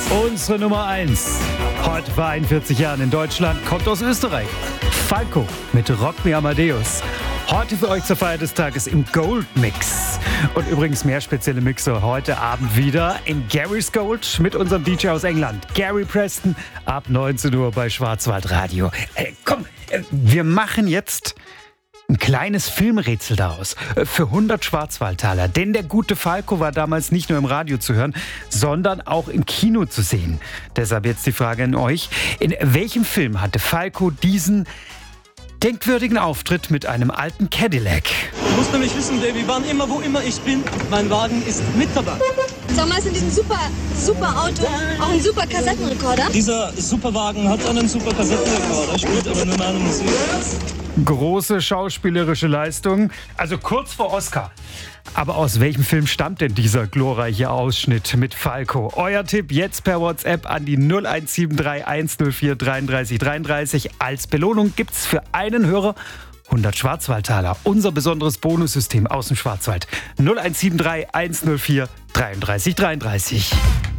Unsere Nummer 1. Heute vor 41 Jahren in Deutschland, kommt aus Österreich. Falco mit Rock Me Amadeus. Heute für euch zur Feier des Tages im Gold Mix. Und übrigens mehr spezielle Mixe heute Abend wieder in Gary's Gold mit unserem DJ aus England, Gary Preston, ab 19 Uhr bei Schwarzwaldradio. Wir machen jetzt ein kleines Filmrätsel daraus für 100 Schwarzwaldtaler. Denn der gute Falco war damals nicht nur im Radio zu hören, sondern auch im Kino zu sehen. Deshalb jetzt die Frage an euch. In welchem Film hatte Falco diesen denkwürdigen Auftritt mit einem alten Cadillac? Du musst nämlich wissen, Baby, wann immer, wo immer ich bin, mein Wagen ist mit dabei. Sag mal, ist in diesem super Auto auch ein super Kassettenrekorder? Dieser Superwagen hat einen super Kassettenrekorder, spielt aber nur meine Musik. Große schauspielerische Leistung, also kurz vor Oscar. Aber aus welchem Film stammt denn dieser glorreiche Ausschnitt mit Falco? Euer Tipp jetzt per WhatsApp an die 0173 104 33 33. Als Belohnung gibt's für einen Hörer 100 Schwarzwaldtaler. Unser besonderes Bonussystem aus dem Schwarzwald. 0173 104 33 33.